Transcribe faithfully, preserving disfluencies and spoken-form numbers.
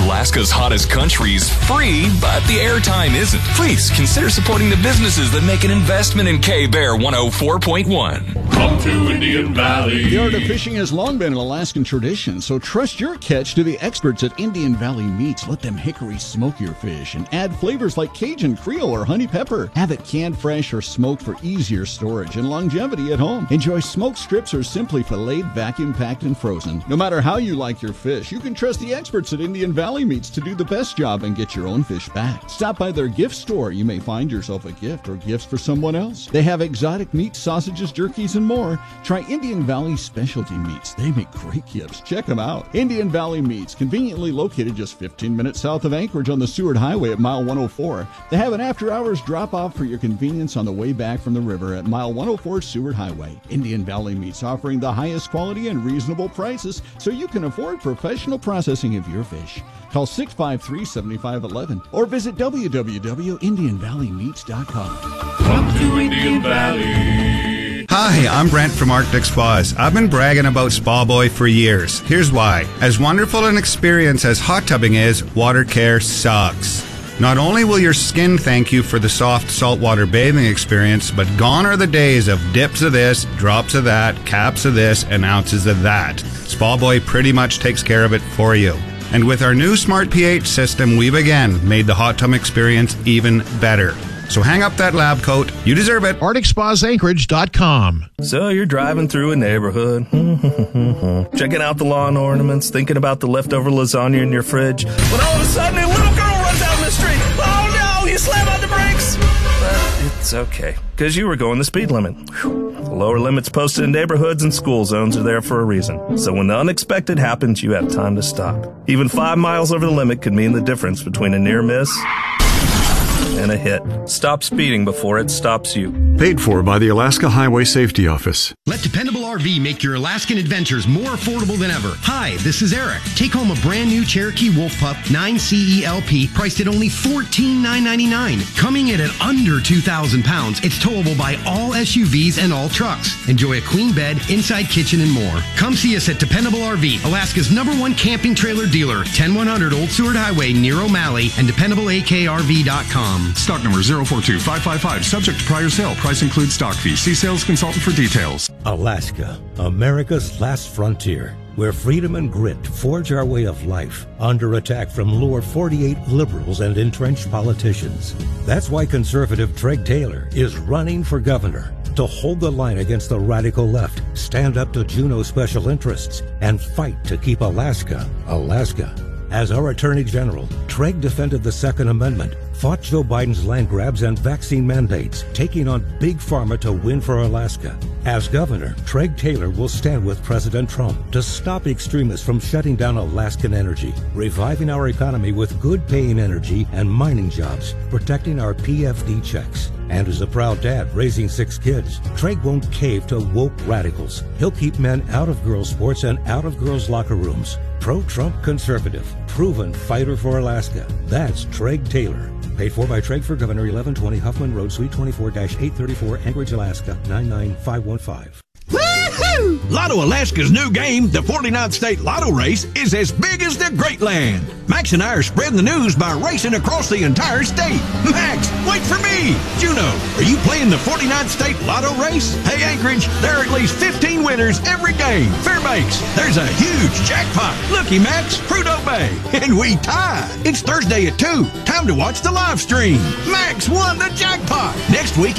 Alaska's hottest country's free, but the airtime isn't. Please consider supporting the businesses that make an investment in K-Bear one oh four point one. Come to Indian Valley. The art of fishing has long been an Alaskan tradition, so trust your catch to the experts at Indian Valley Meats. Let them hickory smoke your fish and add flavors like Cajun, Creole, or honey pepper. Have it canned, fresh, or smoked for easier storage and longevity at home. Enjoy smoked strips or simply filleted, vacuum packed, and frozen. No matter how you like your fish, you can trust the experts at Indian Valley Meats to do the best job and get your own fish back. Stop by their gift store. You may find yourself a gift or gifts for someone else. They have exotic meat, sausages, jerkies, and more. Try Indian Valley Specialty Meats. They make great gifts. Check them out. Indian Valley Meats, conveniently located just fifteen minutes south of Anchorage on the Seward Highway at mile one oh four. They have an after-hours drop-off for your convenience on the way back from the river at mile one oh four Seward Highway. Indian Valley Meats, offering the highest quality and reasonable prices so you can afford professional processing of your fish. Call six five three, seven five one one or visit w w w dot indian valley meats dot com. Come to Indian Valley. Hi, I'm Brent from Arctic Spas. I've been bragging about Spa Boy for years. Here's why. As wonderful an experience as hot tubbing is, water care sucks. Not only will your skin thank you for the soft saltwater bathing experience, but gone are the days of dips of this, drops of that, caps of this, and ounces of that. Spa Boy pretty much takes care of it for you. And with our new Smart pH system, we've again made the hot tub experience even better. So hang up that lab coat. You deserve it. Arctic Spas Anchorage dot com. So you're driving through a neighborhood, checking out the lawn ornaments, thinking about the leftover lasagna in your fridge, when all of a sudden a little girl runs out in the street. Oh no, you slam on the brakes. But it's okay, because you were going the speed limit. Whew. The lower limits posted in neighborhoods and school zones are there for a reason. So when the unexpected happens, you have time to stop. Even five miles over the limit could mean the difference between a near miss and a hit. Stop speeding before it stops you. Paid for by the Alaska Highway Safety Office. Let Dependable R V make your Alaskan adventures more affordable than ever. Hi, this is Eric. Take home a brand new Cherokee Wolf Pup nine C E L P priced at only fourteen thousand nine hundred ninety-nine dollars. Coming in at under two thousand pounds, it's towable by all S U Vs and all trucks. Enjoy a queen bed, inside kitchen, and more. Come see us at Dependable R V, Alaska's number one camping trailer dealer, ten one hundred Old Seward Highway near O'Malley, and dependable a k r v dot com. Stock number zero four two five five five. Subject to prior sale. Price includes stock fee. See sales consultant for details. Alaska, America's last frontier, where freedom and grit forge our way of life under attack from lower forty-eight liberals and entrenched politicians. That's why conservative Treg Taylor is running for governor to hold the line against the radical left, stand up to Juneau special interests, and fight to keep Alaska, Alaska. As our Attorney General, Treg defended the Second Amendment, fought Joe Biden's land grabs and vaccine mandates, taking on Big Pharma to win for Alaska. As governor, Treg Taylor will stand with President Trump to stop extremists from shutting down Alaskan energy, reviving our economy with good-paying energy and mining jobs, protecting our P F D checks. And as a proud dad raising six kids, Treg won't cave to woke radicals. He'll keep men out of girls' sports and out of girls' locker rooms. Pro-Trump conservative, proven fighter for Alaska. That's Treg Taylor. Paid for by Treg for Governor, eleven twenty Huffman Road, Suite twenty-four dash eight thirty-four, Anchorage, Alaska, nine nine five one five. Woo-hoo! Lotto Alaska's new game, the forty-ninth State Lotto Race, is as big as the Great Land. Max and I are spreading the news by racing across the entire state. Max, wait for me! Juneau, are you playing the forty-ninth State Lotto Race? Hey, Anchorage, there are at least fifteen winners every game. Fairbanks, there's a huge jackpot. Looky, Max, Prudhoe Bay, and we tie. It's Thursday at two. Time to watch the live stream. Max won the jackpot. Next week,